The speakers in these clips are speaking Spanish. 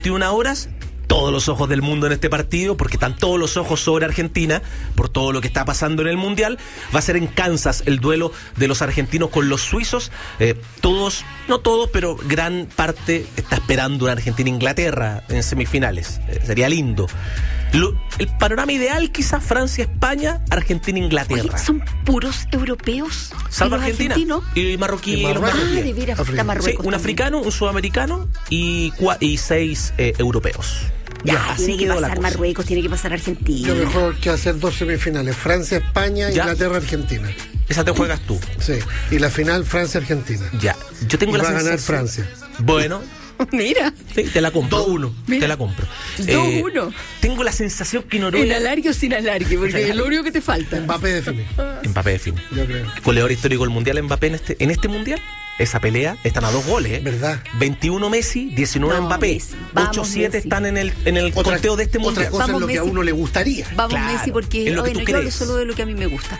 21 horas, todos los ojos del mundo en este partido, porque están todos los ojos sobre Argentina por todo lo que está pasando en el Mundial. Va a ser en Kansas el duelo de los argentinos con los suizos. Todos, no todos, pero gran parte está esperando una Argentina-Inglaterra en semifinales. Sería lindo. El panorama ideal, quizás Francia-España, Argentina-Inglaterra. Oye, ¿son puros europeos? Salvo Argentina y marroquí. De veras, está Marruecos. Sí, un africano, un sudamericano y 6 europeos. Ya, tiene que pasar Marruecos, tiene que pasar Argentina. Lo mejor que hacer 2 semifinales: Francia, España, Inglaterra, Argentina. Esa te juegas tú. Sí, y la final Francia, Argentina. Ya, yo tengo la sensación. Va a ganar Francia. Bueno. Mira. Sí, te la compro. 2-1. Te la compro. 2-1. Tengo la sensación que Noruega. ¿En alargue o sin alargue? Porque es lo único que te falta. Mbappé define. Yo creo. Goleador histórico del Mundial Mbappé en este Mundial. Esa pelea, están a 2 goles. ¿Verdad? 21 Messi, 19 Mbappé. 8-7 están en el conteo de este Mundial. Otra cosa es lo que a uno le gustaría. Vamos, claro, Messi, porque yo hablo solo de lo que a mí me gusta.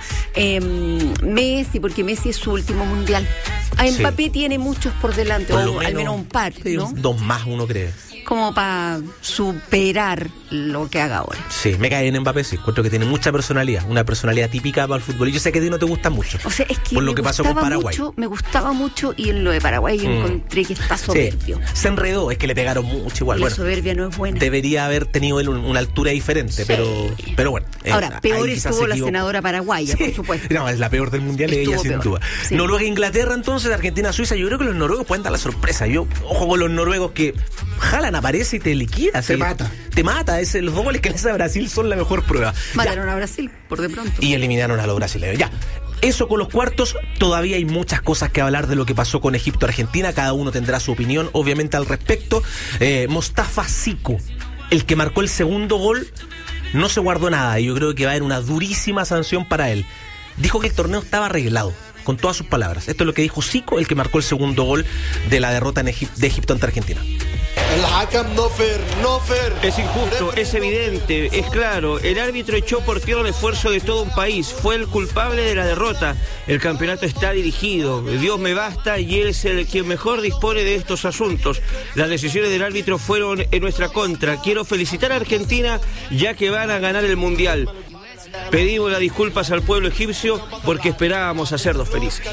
Messi, porque Messi es su último Mundial. A Mbappé tiene muchos por delante, o al menos un par, ¿no? 2 más, uno cree. Como para superar lo que haga ahora. Sí, me cae en Mbappé, sí. Encuentro que tiene mucha personalidad, una personalidad típica para el fútbol. Y yo sé que a ti no te gusta mucho. O sea, es que por lo que pasó con Paraguay. Me gustaba mucho, y en lo de Paraguay yo encontré que está soberbio. Sí, se enredó, es que le pegaron mucho igual. La soberbia no es buena. Debería haber tenido él una altura diferente, sí. pero bueno. Ahora, peor estuvo la senadora paraguaya, por supuesto. No, es la peor del Mundial, ella sin duda. Sí. Noruega-Inglaterra, entonces, Argentina-Suiza. Yo creo que los noruegos pueden dar la sorpresa. Ojo con los noruegos que jalan, aparece y te liquida. Te mata. Te mata. Los 2 goles que le hace a Brasil son la mejor prueba. Mataron a Brasil, por de pronto. Y eliminaron a los brasileños. Ya. Eso con los cuartos. Todavía hay muchas cosas que hablar de lo que pasó con Egipto-Argentina. Cada uno tendrá su opinión, obviamente, al respecto. Mostafa Siko, el que marcó el segundo gol, no se guardó nada. Y yo creo que va a haber una durísima sanción para él. Dijo que el torneo estaba arreglado, con todas sus palabras. Esto es lo que dijo Siko, el que marcó el segundo gol de la derrota de Egipto ante Argentina. Es injusto, es evidente, es claro. El árbitro echó por tierra el esfuerzo de todo un país. Fue el culpable de la derrota. El campeonato está dirigido. Dios me basta y él es el quien mejor dispone de estos asuntos. Las decisiones del árbitro fueron en nuestra contra. Quiero felicitar a Argentina, ya que van a ganar el Mundial. Pedimos las disculpas al pueblo egipcio porque esperábamos hacerlos felices.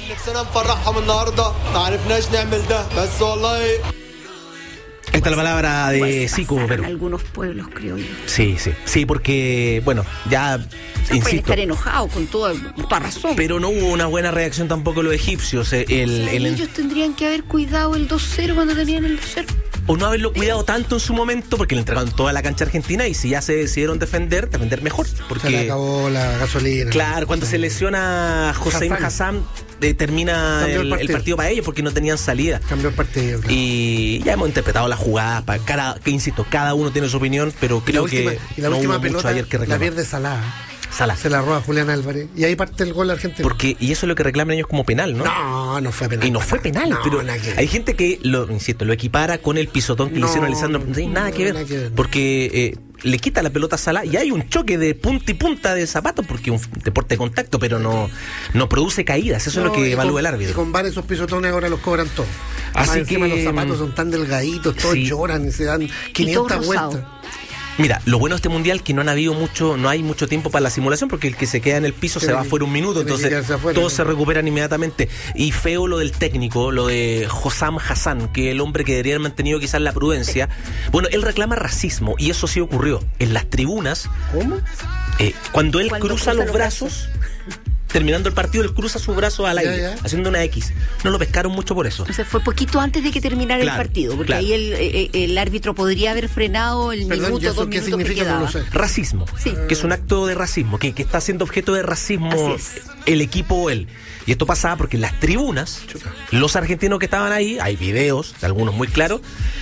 Esta es la palabra de Siko, pero en algunos pueblos, creo yo. Sí, porque, bueno, ya pueden estar enojados con toda razón. Pero no hubo una buena reacción tampoco de los egipcios. Ellos tendrían que haber cuidado el 2-0 cuando tenían el 2-0. O no haberlo cuidado tanto en su momento, porque le entregaron toda la cancha a Argentina, y si ya se decidieron defender mejor. Porque se le acabó la gasolina. Claro, cuando se lesiona Hossein Hassan, termina el partido para ellos porque no tenían salida. Cambió el partido, claro. Y ya hemos interpretado la jugada, insisto, cada uno tiene su opinión, pero creo que la última hubo pelota ayer que la pierde Salah. Se la roba Julián Álvarez y ahí parte el gol argentino. Y eso es lo que reclaman ellos como penal, ¿no? No fue penal. Y no fue penal, pero hay gente que lo equipara con el pisotón que le hicieron a Lisandro. No tiene nada que ver. Porque le quita la pelota a Salah y hay un choque de punta y punta de zapatos, porque es un deporte de contacto, pero no produce caídas. Eso es lo que evalúa el árbitro. Y con varios esos pisotones ahora los cobran todos. Así que los zapatos son tan delgaditos, todos lloran y se dan 500 vueltas. Mira, lo bueno de este Mundial que no hay mucho tiempo para la simulación, porque el que se queda en el piso se va fuera un minuto, entonces todos se recuperan inmediatamente. Y feo lo del técnico, lo de Hossam Hassan, que el hombre que debería haber mantenido quizás la prudencia. Bueno, él reclama racismo, y eso sí ocurrió en las tribunas. ¿Cómo? Cuando él cruza los brazos, terminando el partido, él cruza sus brazos al aire, haciendo una X. No lo pescaron mucho por eso. O sea, fue poquito antes de que terminara el partido, porque ahí el árbitro podría haber frenado el minuto, 2 minutos que quedaba. No sé. Racismo, que es un acto de racismo, que está siendo objeto de racismo el equipo o él. Y esto pasaba porque en las tribunas, los argentinos que estaban ahí, hay videos, algunos muy claros,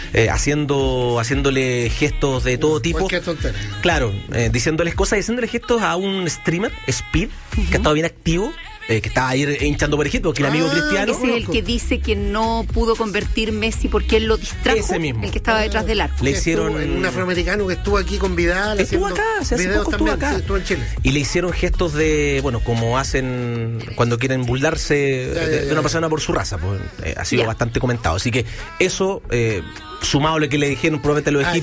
haciéndole gestos de todo tipo. Claro, diciéndoles cosas, haciéndole gestos a un streamer, Speed, que ha estado bien activo, que estaba ahí hinchando por Egipto, que el amigo Cristiano. Ese es el que dice que no pudo convertir Messi porque él lo distrajo. Ese mismo. El que estaba detrás del arco. Le hicieron un afroamericano que estuvo aquí con Vidal. Estuvo acá, hace poco estuvo acá. Estuvo en Chile. Y le hicieron gestos de, como hacen cuando quieren burlarse de una persona por su raza. Pues, ha sido bastante comentado. Así que eso, sumado a lo que le dijeron probablemente los egipcios.